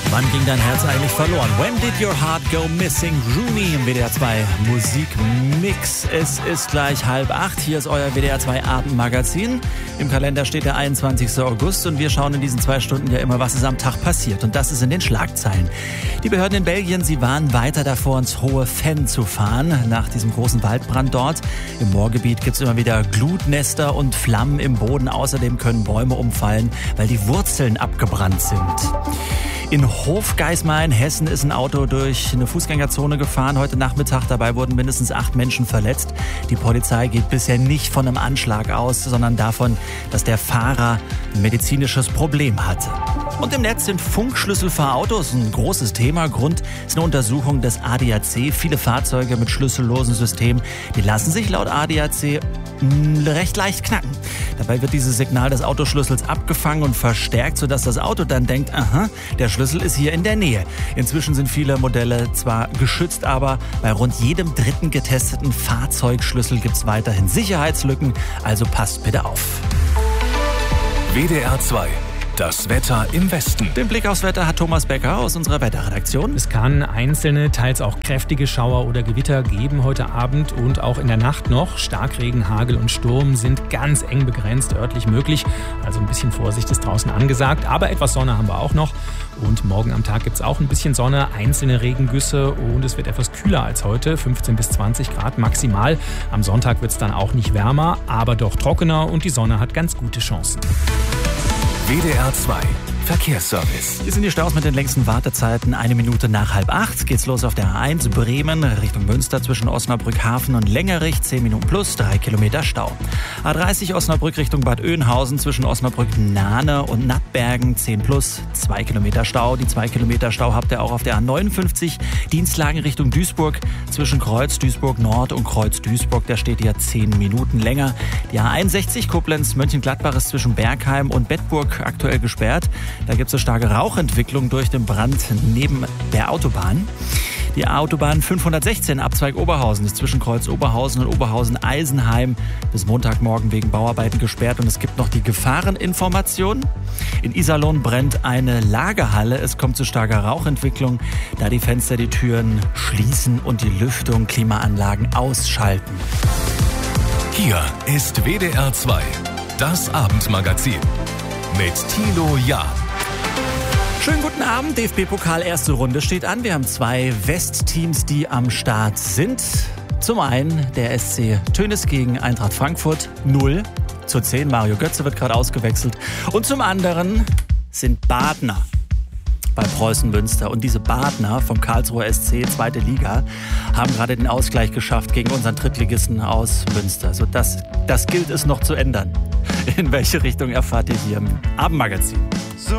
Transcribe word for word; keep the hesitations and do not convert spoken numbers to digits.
Wann ging dein Herz eigentlich verloren? When did your heart go missing? Rooney im W D R zwei Musikmix. Es ist gleich halb acht. Hier ist euer W D R zwei Abendmagazin. Im Kalender steht der einundzwanzigster August und wir schauen in diesen zwei Stunden ja immer, was ist am Tag passiert. Und das ist in den Schlagzeilen. Die Behörden in Belgien, sie waren weiter davor, ins Hohe Venn zu fahren. Nach diesem großen Waldbrand dort. Im Moorgebiet gibt es immer wieder Glutnester und Flammen im Boden. Außerdem können Bäume umfallen, weil die Wurzeln abgebrannt sind. In Hofgeismar in Hessen ist ein Auto durch eine Fußgängerzone gefahren heute Nachmittag. Dabei wurden mindestens acht Menschen verletzt. Die Polizei geht bisher nicht von einem Anschlag aus, sondern davon, dass der Fahrer ein medizinisches Problem hatte. Und im Netz sind Funkschlüssel für Autos ein großes Thema. Grund ist eine Untersuchung des A D A C. Viele Fahrzeuge mit schlüssellosen Systemen, die lassen sich laut A D A C recht leicht knacken. Dabei wird dieses Signal des Autoschlüssels abgefangen und verstärkt, sodass das Auto dann denkt, aha, der Schlüssel ist hier in der Nähe. Inzwischen sind viele Modelle zwar geschützt, aber bei rund jedem dritten getesteten Fahrzeugschlüssel gibt es weiterhin Sicherheitslücken. Also passt bitte auf. W D R zwei. Das Wetter im Westen. Den Blick aufs Wetter hat Thomas Becker aus unserer Wetterredaktion. Es kann einzelne, teils auch kräftige Schauer oder Gewitter geben heute Abend und auch in der Nacht noch. Starkregen, Hagel und Sturm sind ganz eng begrenzt örtlich möglich. Also ein bisschen Vorsicht ist draußen angesagt. Aber etwas Sonne haben wir auch noch. Und morgen am Tag gibt es auch ein bisschen Sonne, einzelne Regengüsse und es wird etwas kühler als heute. fünfzehn bis zwanzig Grad maximal. Am Sonntag wird es dann auch nicht wärmer, aber doch trockener und die Sonne hat ganz gute Chancen. W D R zwei Verkehrsservice. Hier sind die Staus mit den längsten Wartezeiten. Eine Minute nach halb acht geht's los auf der A eins Bremen Richtung Münster zwischen Osnabrück Hafen und Längerich. zehn Minuten plus, drei Kilometer Stau. A dreißig Osnabrück Richtung Bad Oeynhausen zwischen Osnabrück Nahne und Nattbergen. zehn plus, zwei Kilometer Stau. Die zwei Kilometer Stau habt ihr auch auf der A neunundfünfzig Dienstlagen Richtung Duisburg zwischen Kreuz Duisburg Nord und Kreuz Duisburg. Da steht ja zehn Minuten länger. Die A einundsechzig Koblenz Mönchengladbach ist zwischen Bergheim und Bedburg aktuell gesperrt. Da gibt es eine starke Rauchentwicklung durch den Brand neben der Autobahn. Die Autobahn fünfhundertsechzehn Abzweig Oberhausen ist zwischen Kreuz Oberhausen und Oberhausen-Eisenheim bis Montagmorgen wegen Bauarbeiten gesperrt. Und es gibt noch die Gefahreninformation. In Iserlohn brennt eine Lagerhalle. Es kommt zu starker Rauchentwicklung, da die Fenster die Türen schließen und die Lüftung, Klimaanlagen ausschalten. Hier ist W D R zwei, das Abendmagazin mit Thilo Jahn. Schönen guten Abend, D F B-Pokal erste Runde steht an. Wir haben zwei Westteams, die am Start sind. Zum einen der S C Tönnies gegen Eintracht Frankfurt, null zu zehn. Mario Götze wird gerade ausgewechselt. Und zum anderen sind Badner bei Preußen Münster. Und diese Badner vom Karlsruher S C, zweite Liga, haben gerade den Ausgleich geschafft gegen unseren Drittligisten aus Münster. So, das, das gilt es noch zu ändern. In welche Richtung erfahrt ihr hier im Abendmagazin? So